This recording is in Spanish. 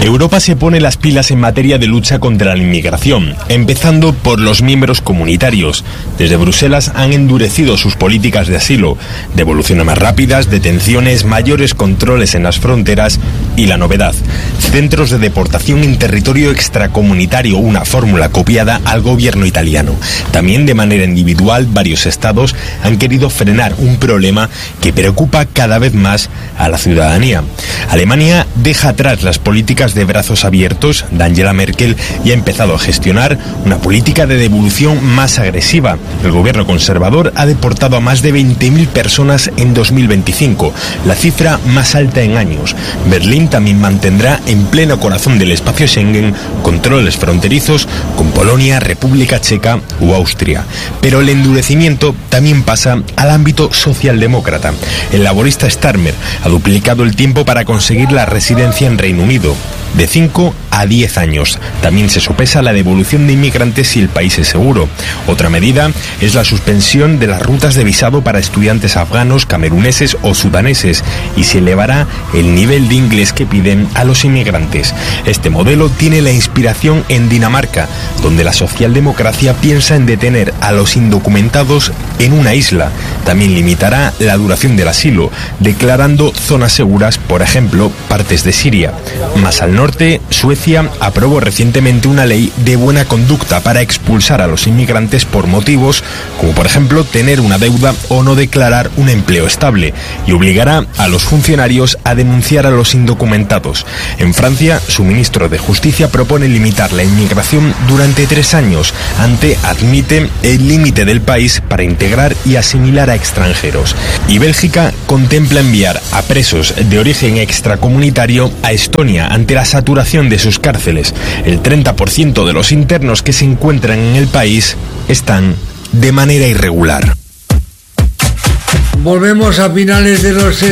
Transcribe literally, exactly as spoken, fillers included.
Europa se pone las pilas en materia de lucha contra la inmigración, empezando por los miembros comunitarios. Desde Bruselas han endurecido sus políticas de asilo, devoluciones más rápidas, detenciones, mayores controles en las fronteras y la novedad, centros de deportación en territorio extracomunitario, una fórmula copiada al gobierno italiano. También de manera individual, varios estados han querido frenar un problema que preocupa cada vez más a la ciudadanía. Alemania deja atrás las políticas de brazos abiertos de Angela Merkel y ha empezado a gestionar una política de devolución más agresiva. El gobierno conservador ha deportado a más de veinte mil personas en dos mil veinticinco, la cifra más alta en años. Berlín también mantendrá en pleno corazón del espacio Schengen controles fronterizos con Polonia, República Checa o Austria. Pero el endurecimiento también pasa al ámbito socialdemócrata. El laborista Starmer ha duplicado el tiempo para conseguir la residencia en Reino Unido, de cinco a diez años. También se sopesa la devolución de inmigrantes si el país es seguro. Otra medida es la suspensión de las rutas de visado para estudiantes afganos, cameruneses o sudaneses, y se elevará el nivel de inglés que piden a los inmigrantes. Este modelo tiene la inspiración en Dinamarca, donde la socialdemocracia piensa en detener a los indocumentados en una isla. También limitará la duración del asilo, declarando zonas seguras, por ejemplo, partes de Siria. Más al norte, Suecia aprobó recientemente una ley de buena conducta para expulsar a los inmigrantes por motivos como, por ejemplo, tener una deuda o no declarar un empleo estable, y obligará a los funcionarios a denunciar a los indocumentados. En Francia, su ministro de Justicia propone limitar la inmigración durante tres años. Ante admite el límite del país para integrar y asimilar a extranjeros. Y Bélgica contempla enviar a presos de origen extracomunitario a Estonia ante la saturación de sus cárceles. El treinta por ciento de los internos que se encuentran en el país están de manera irregular. Volvemos a finales de los